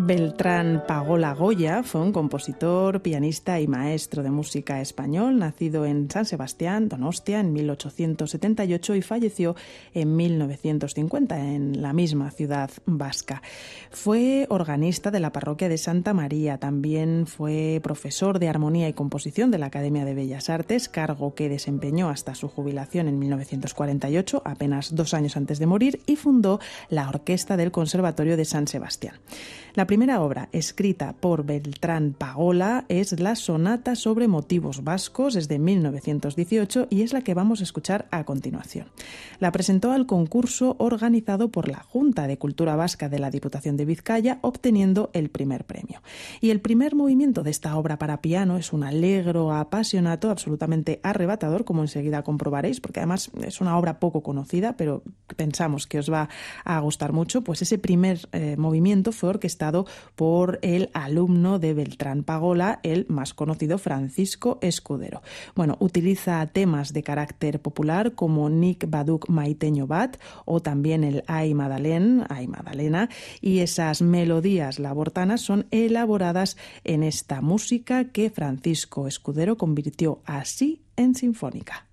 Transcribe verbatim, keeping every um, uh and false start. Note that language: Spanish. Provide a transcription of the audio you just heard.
Beltrán Pagola Goya fue un compositor, pianista y maestro de música español, nacido en San Sebastián, Donostia, en mil ochocientos setenta y ocho y falleció en mil novecientos cincuenta en la misma ciudad vasca. Fue organista de la parroquia de Santa María, también fue profesor de armonía y composición de la Academia de Bellas Artes, cargo que desempeñó hasta su jubilación en mil novecientos cuarenta y ocho, apenas dos años antes de morir, y fundó la Orquesta del Conservatorio de San Sebastián. La primera obra escrita por Beltrán Pagola es la Sonata sobre motivos vascos, es de mil novecientos dieciocho y es la que vamos a escuchar a continuación. La presentó al concurso organizado por la Junta de Cultura Vasca de la Diputación de Vizcaya, obteniendo el primer premio. Y el primer movimiento de esta obra para piano es un allegro apasionato absolutamente arrebatador, como enseguida comprobaréis, porque además es una obra poco conocida, pero pensamos que os va a gustar mucho. Pues ese primer eh, movimiento fue orquestado por el alumno de Beltrán Pagola, el más conocido Francisco Escudero. Bueno, utiliza temas de carácter popular como Nik Baduk Maiteño Bat o también el Ai Madalen, Ai Madalena, y esas melodías labortanas son elaboradas en esta música que Francisco Escudero convirtió así en sinfónica.